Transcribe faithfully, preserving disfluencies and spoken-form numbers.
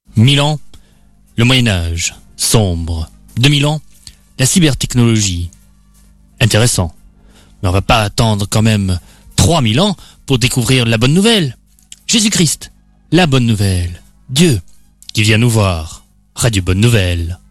Mille ans, le Moyen-Âge, sombre. Deux mille ans, la cybertechnologie. Intéressant. Mais on va pas attendre quand même trois mille ans pour découvrir la bonne nouvelle. Jésus-Christ, la bonne nouvelle. Dieu qui vient nous voir. Radio Bonne Nouvelle.